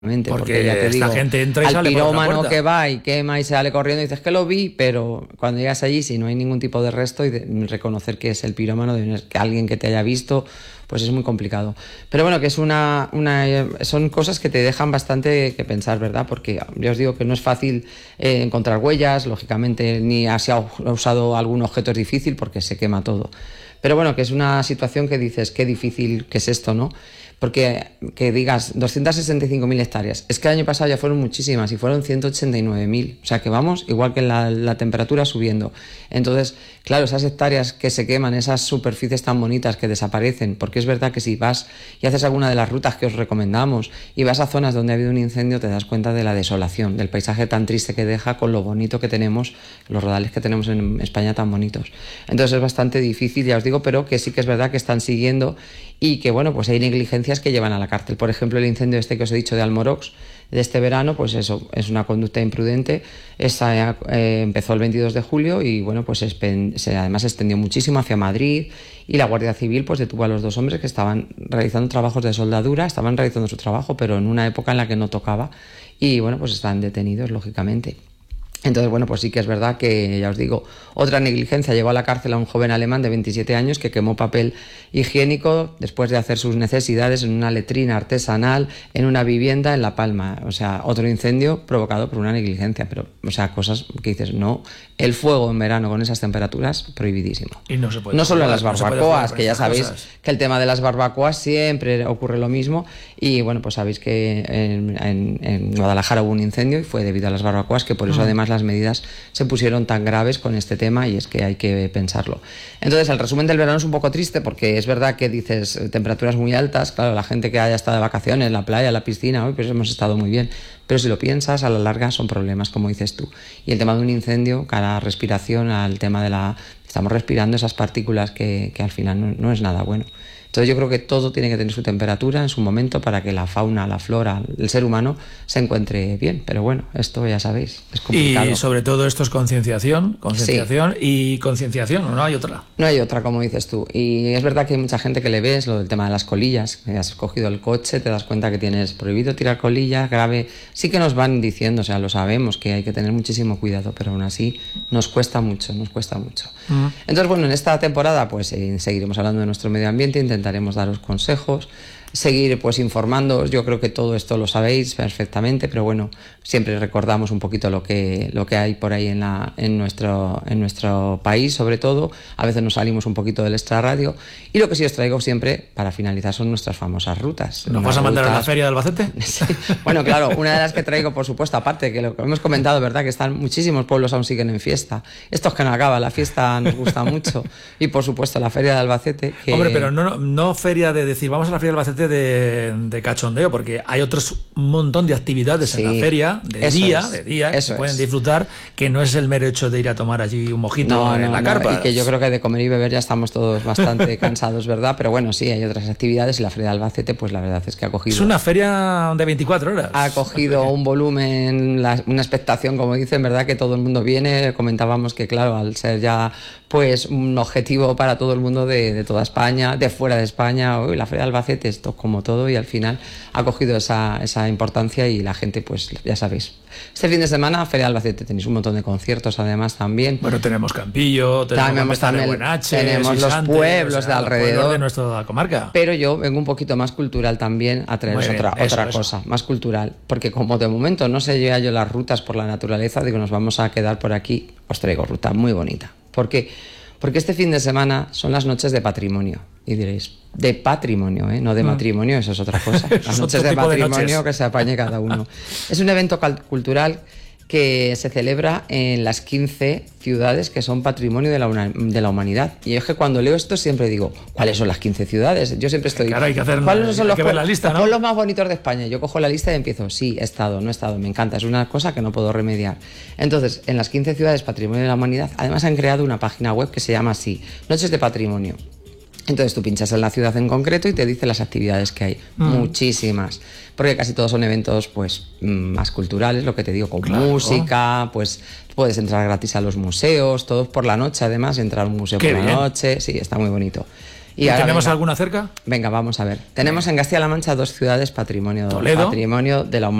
Porque ya te digo, esta gente entra y al sale por otra pirómano puerta. que va y quema y sale corriendo y dices que lo vi, pero cuando llegas allí, si no hay ningún tipo de resto y reconocer que es el pirómano, que alguien que te haya visto, pues es muy complicado. Pero bueno, que es son cosas que te dejan bastante que pensar, ¿verdad? Porque yo os digo que no es fácil encontrar huellas, lógicamente, ni se ha usado algún objeto, es difícil porque se quema todo. Pero bueno, que es una situación que dices, qué difícil que es esto, ¿no? Porque que digas 265.000 hectáreas, es que el año pasado ya fueron muchísimas y fueron 189.000, o sea que vamos igual que la temperatura subiendo. Entonces, claro, esas hectáreas que se queman, esas superficies tan bonitas que desaparecen, porque es verdad que si vas y haces alguna de las rutas que os recomendamos y vas a zonas donde ha habido un incendio, te das cuenta de la desolación, del paisaje tan triste que deja con lo bonito que tenemos, los rodales que tenemos en España tan bonitos. Entonces es bastante difícil, ya os digo, pero que sí que es verdad que están siguiendo y que bueno, pues hay negligencias que llevan a la cárcel. Por ejemplo, el incendio que os he dicho de Almorox de este verano, pues eso, es una conducta imprudente. Esa empezó el 22 de julio y bueno, pues además se extendió muchísimo hacia Madrid y la Guardia Civil pues detuvo a los dos hombres que estaban realizando trabajos de soldadura, estaban realizando su trabajo, pero en una época en la que no tocaba y bueno, pues están detenidos, lógicamente. Entonces, bueno, pues sí que es verdad que, ya os digo, otra negligencia llevó a la cárcel a un joven alemán de 27 años que quemó papel higiénico después de hacer sus necesidades en una letrina artesanal en una vivienda en La Palma. O sea, otro incendio provocado por una negligencia, pero, o sea, cosas que dices, no, el fuego en verano con esas temperaturas, prohibidísimo. Y no se puede. No solo en las no barbacoas, que ya sabéis cosas. que el tema de las barbacoas siempre ocurre lo mismo y, bueno, pues sabéis que en Guadalajara hubo un incendio y fue debido a las barbacoas, que por eso además las medidas se pusieron tan graves con este tema y es que hay que pensarlo. Entonces, el resumen del verano es un poco triste porque es verdad que dices temperaturas muy altas, claro, la gente que haya estado de vacaciones en la playa, en la piscina, hoy pues hemos estado muy bien, pero si lo piensas, a la larga son problemas, como dices tú. Y el tema de un incendio, cada respiración, al tema de estamos respirando esas partículas que al final no es nada bueno. Entonces yo creo que todo tiene que tener su temperatura en su momento para que la fauna, la flora, el ser humano se encuentre bien. Pero bueno, esto ya sabéis, es complicado. Y sobre todo esto es concienciación Sí. y concienciación, no hay otra. No hay otra, como dices tú. Y es verdad que hay mucha gente que le ves lo del tema de las colillas, que has cogido el coche, te das cuenta que tienes prohibido tirar colillas, grave. Sí que nos van diciendo, o sea, lo sabemos, que hay que tener muchísimo cuidado, pero aún así nos cuesta mucho. Entonces, bueno, en esta temporada pues seguiremos hablando de nuestro medio ambiente, intentaremos daros consejos, seguir pues informándoos. Yo creo que todo esto lo sabéis perfectamente, pero bueno, siempre recordamos un poquito lo que hay por ahí en nuestro país, sobre todo. A veces nos salimos un poquito del extrarradio y lo que sí os traigo siempre para finalizar son nuestras famosas rutas. ¿Nos vas a mandar a la feria de Albacete? Sí. Bueno, claro, una de las que traigo, por supuesto, aparte que lo que hemos comentado, verdad, que están muchísimos pueblos aún siguen en fiesta. Estos que no acaban, la fiesta nos gusta mucho y por supuesto la feria de Albacete. Hombre, pero no feria de decir vamos a la feria de Albacete de cachondeo, porque hay un montón de actividades en la feria de día que se pueden disfrutar, que no es el mero hecho de ir a tomar allí un mojito en la carpa. Y que yo creo que de comer y beber ya estamos todos bastante cansados, ¿verdad? Pero bueno, sí, hay otras actividades y la feria de Albacete, pues la verdad es que ha cogido... Es una feria de 24 horas. Ha cogido un volumen, una expectación, como dicen, ¿verdad? Que todo el mundo viene. Comentábamos que, claro, al ser ya pues un objetivo para todo el mundo de toda España, de fuera de España, hoy la feria de Albacete, esto como todo, y al final ha cogido esa importancia y la gente, pues ya sabéis. Este fin de semana, feria de Albacete, tenéis un montón de conciertos además también. Bueno, tenemos Campillo, tenemos Buenache, tenemos los pueblos de alrededor de nuestra comarca. Pero yo vengo un poquito más cultural también a traeros otra cosa, más cultural, porque como de momento no sé yo las rutas por la naturaleza, digo, nos vamos a quedar por aquí, os traigo ruta muy bonita. ¿Por qué? Porque este fin de semana son las noches de patrimonio. Y diréis, de patrimonio, no de matrimonio, eso es otra cosa. Las noches de patrimonio que se apañe cada uno. Es un evento cultural que se celebra en las 15 ciudades que son patrimonio de la humanidad. Y es que cuando leo esto siempre digo, ¿cuáles son las 15 ciudades? Yo siempre estoy... Claro, hay que hacer ver la lista, ¿no? Son los más bonitos de España. Yo cojo la lista y empiezo, sí, he estado, no he estado, me encanta. Es una cosa que no puedo remediar. Entonces, en las 15 ciudades patrimonio de la humanidad, además han creado una página web que se llama así, Noches de Patrimonio. Entonces tú pinchas en la ciudad en concreto y te dice las actividades que hay. Muchísimas. Porque casi todos son eventos pues más culturales, lo que te digo, con música, pues puedes entrar gratis a los museos, todos por la noche además, entrar a un museo por la noche. Sí, está muy bonito. ¿Y tenemos alguna cerca? Venga, vamos a ver. Tenemos en Castilla-La Mancha 2 ciudades patrimonio Toledo, de la humanidad.